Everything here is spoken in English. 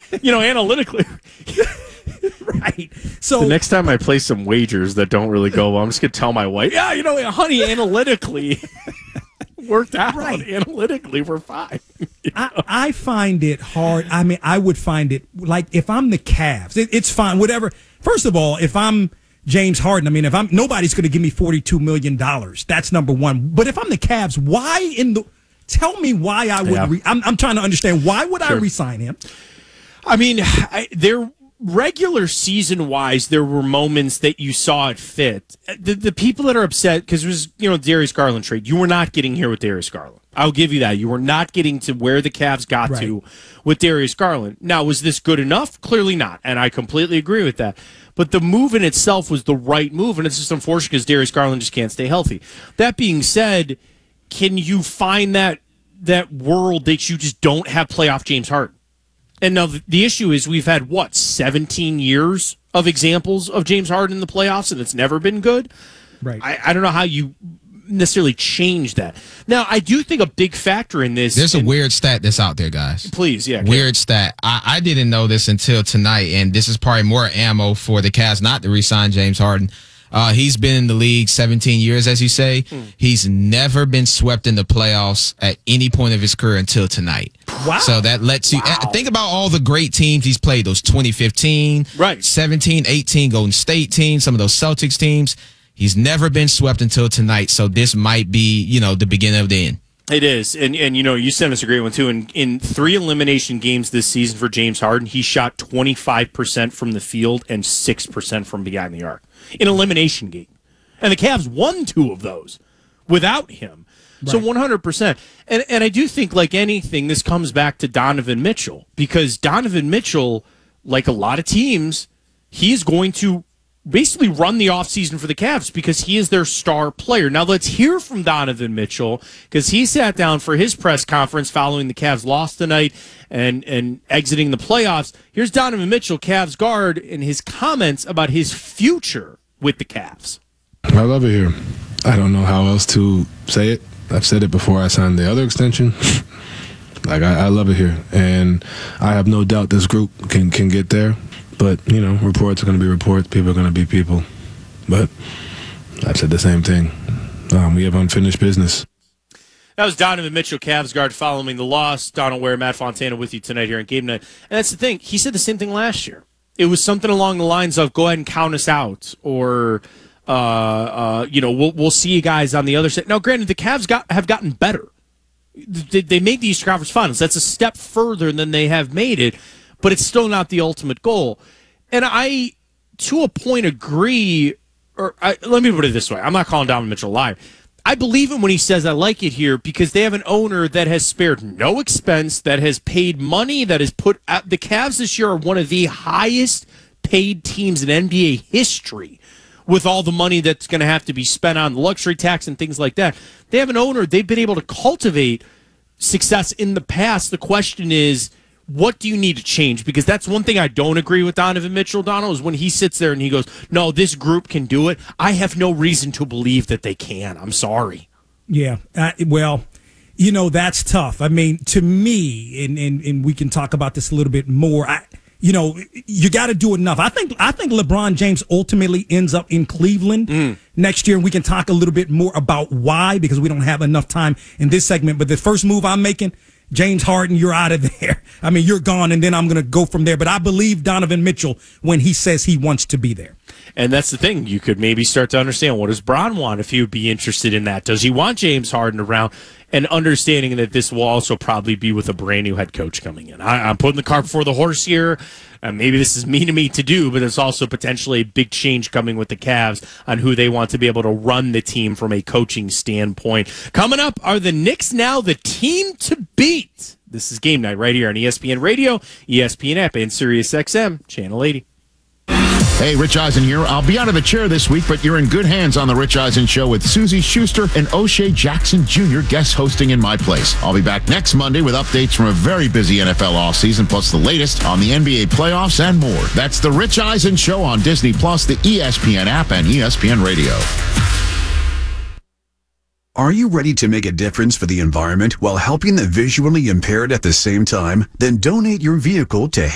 Analytically. Right. So the next time I play some wagers that don't really go well, I'm just going to tell my wife, honey, analytically worked out. Right. Analytically, we're fine. I find it hard. I mean, I would find it like if I'm the Cavs, it's fine, whatever. First of all, if I'm James Harden, I mean, nobody's going to give me $42 million. That's number one. But if I'm the Cavs, tell me why I would, I'm trying to understand, why would I re-sign him? I mean, regular season wise, there were moments that you saw it fit. The people that are upset, because it was, Darius Garland trade, you were not getting here with Darius Garland. I'll give you that. You were not getting to where the Cavs got to with Darius Garland. Now, was this good enough? Clearly not. And I completely agree with that. But the move in itself was the right move. And it's just unfortunate because Darius Garland just can't stay healthy. That being said, can you find that world that you just don't have playoff James Harden? And now the issue is we've had, 17 years of examples of James Harden in the playoffs, and it's never been good? Right. I don't know how you necessarily change that. Now, I do think a big factor in this... There's a weird stat that's out there, guys. Please, yeah. Weird stat. I didn't know this until tonight, and this is probably more ammo for the Cavs not to re-sign James Harden. He's been in the league 17 years, as you say. He's never been swept in the playoffs at any point of his career until tonight. Wow. So that lets you think about all the great teams he's played, those 2015, 17, 18 Golden State teams, some of those Celtics teams. He's never been swept until tonight. So this might be, the beginning of the end. It is. And you sent us a great one, too. In 3 elimination games this season for James Harden, he shot 25% from the field and 6% from behind the arc. In elimination game. And the Cavs won 2 of those without him. Right. So 100%. And I do think, like anything, this comes back to Donovan Mitchell. Because Donovan Mitchell, like a lot of teams, he's going to basically run the offseason for the Cavs because he is their star player. Now let's hear from Donovan Mitchell because he sat down for his press conference following the Cavs loss tonight and exiting the playoffs. Here's Donovan Mitchell, Cavs guard, and his comments about his future with the Cavs. I love it here. I don't know how else to say it. I've said it before I signed the other extension. I love it here. And I have no doubt this group can get there. But, reports are going to be reports. People are going to be people. But I've said the same thing. We have unfinished business. That was Donovan Mitchell, Cavs guard, following the loss. Donald Ware, Matt Fontana with you tonight here on Game Night. And that's the thing. He said the same thing last year. It was something along the lines of, go ahead and count us out. Or, we'll see you guys on the other side. Now, granted, the Cavs have gotten better. They made the Eastern Conference Finals. That's a step further than they have made it. But it's still not the ultimate goal. And I, to a point, agree, let me put it this way. I'm not calling Donovan Mitchell a liar. I believe him when he says I like it here because they have an owner that has spared no expense, that has paid money, that has put out. The Cavs this year are one of the highest paid teams in NBA history with all the money that's going to have to be spent on the luxury tax and things like that. They have an owner. They've been able to cultivate success in the past. The question is, what do you need to change? Because that's one thing I don't agree with Donovan Mitchell, Donald, is when he sits there and he goes, no, this group can do it. I have no reason to believe that they can. I'm sorry. Yeah. That's tough. I mean, to me, and we can talk about this a little bit more, you got to do enough. I think LeBron James ultimately ends up in Cleveland next year, and we can talk a little bit more about why, because we don't have enough time in this segment. But the first move I'm making, James Harden, you're out of there. I mean, you're gone, and then I'm going to go from there. But I believe Donovan Mitchell when he says he wants to be there. And that's the thing. You could maybe start to understand, what does Bron want if he would be interested in that? Does he want James Harden around? And understanding that this will also probably be with a brand new head coach coming in. I'm putting the cart before the horse here. Maybe this is mean to me to do, but it's also potentially a big change coming with the Cavs on who they want to be able to run the team from a coaching standpoint. Coming up, are the Knicks now the team to beat? This is Game Night right here on ESPN Radio, ESPN app, and SiriusXM, Channel 80. Hey, Rich Eisen here. I'll be out of a chair this week, but you're in good hands on The Rich Eisen Show with Susie Schuster and O'Shea Jackson Jr. guest hosting in my place. I'll be back next Monday with updates from a very busy NFL offseason, plus the latest on the NBA playoffs and more. That's The Rich Eisen Show on Disney+, the ESPN app, and ESPN Radio. Are you ready to make a difference for the environment while helping the visually impaired at the same time? Then donate your vehicle to